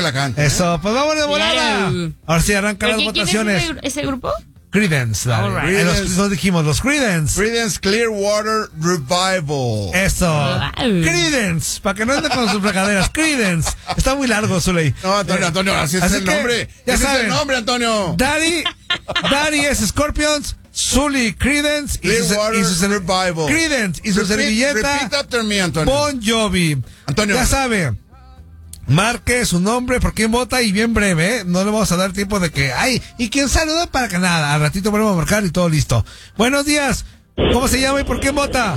que la cante. Eso, pues vámonos de volada. Ahora sí arrancan las votaciones. ¿Quién es ese grupo? Creedence, Right. Los dijimos, los Creedence. Creedence Clearwater Revival. Eso. Creedence, para que no anden con sus fregaderas. Creedence. Está muy largo, Zuley. No, Antonio, así es el nombre. Ya Ese saben. es el nombre, Antonio. Daddy es Scorpions, Zuley Creedence Clearwater Revival. Creedence y su servilleta Repeat after me, Antonio. Bon Jovi. Antonio. Ya sabe. Marque su nombre, por quién vota y bien breve, ¿eh? No le vamos a dar tiempo de que, y quién saluda para que nada. Al ratito volvemos a marcar y todo listo. Buenos días. ¿Cómo se llama y por quién vota?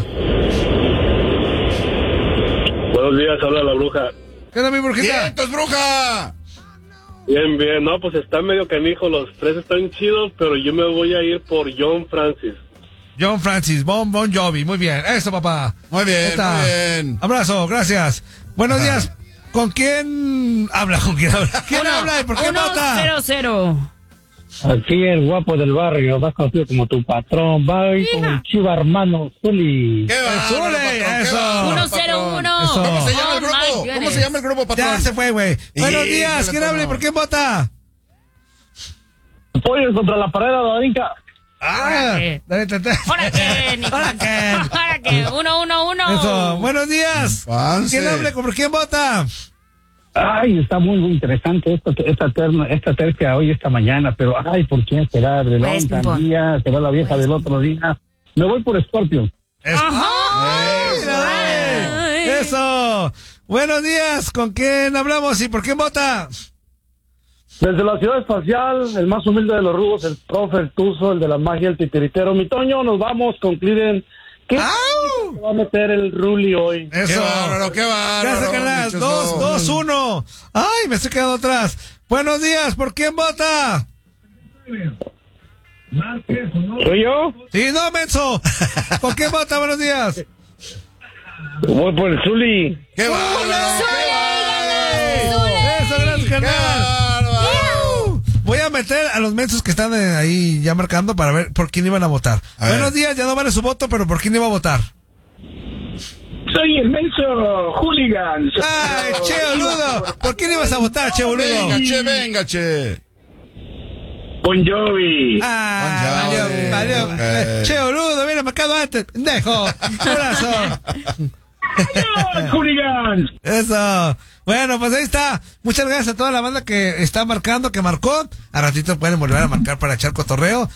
Buenos días, habla la bruja. ¿Qué onda, mi brujita? ¡Vientos, bruja! Bien, bien, no, pues está medio canijo, los tres están chidos, pero yo me voy a ir por John Francis. John Francis, Bon Jovi, muy bien. Eso, papá. Muy bien, Está. muy bien. Abrazo, gracias. Buenos días. ¿Con quién habla? ¿Quién habla y por qué vota? 1-0-0. Aquí el guapo del barrio, más conocido como tu patrón, va a ir con el chiva hermano Zuli. ¡Qué bárbaro, Zuli, patrón, eso. qué bárbaro, 1-0-1. Eso. ¿Cómo se llama el Oh, grupo? my ¿Cómo se llama el grupo, patrón? Ya se fue, güey. Buenos días. Híjole, ¿Quién habla y por qué vota? Pollos contra la pared de la Inca. Dale, ¿Ahora qué, Nico? ¿Ahora qué? ¿Ahora qué? 1-1-1. Eso. Buenos días. Avance. ¿Quién habla y por quién vota? Ay, está muy, muy interesante esta tercia hoy, esta mañana, pero ay, ¿por quién será? De la Pues, un día, será la vieja del otro día. Me voy por Scorpio. Eso. Buenos días. ¿Con quién hablamos y por quién vota? Desde la ciudad espacial, el más humilde de los rubos, el profe, el tuzo, el de la magia, el titiritero. Mi Toño, nos vamos con Cliden. ¿Qué se va a meter el Ruli hoy? Eso. ¡Qué bárbaro, qué bárbaro! Gracias, carnal. dichoso. 2-1. Ay, me estoy quedando atrás. Buenos días. ¿Por quién vota? ¿Soy yo? Sí, no, menso. ¿Por quién vota? Buenos días. Voy por el Zuli. ¡Qué bárbaro! Eso, gracias, ¡Qué carnal. bárbaro! Voy a meter a los mensos que están ahí ya marcando para ver por quién iban a votar. A ver. Buenos días, ya no vale su voto, pero ¿por quién iba a votar? Soy el menso Hooligans. ¡Ay, che, boludo! ¿Por quién ibas a votar, che, boludo? Venga, che. Bon Jovi. ¡Ah, valió! Ok. Che, boludo, hubiera marcado antes. ¡Dejo! ¡Abrazo! Hooligans. Eso. Bueno, pues ahí está. Muchas gracias a toda la banda que está marcando, que marcó. A ratito pueden volver a marcar para echar cotorreo.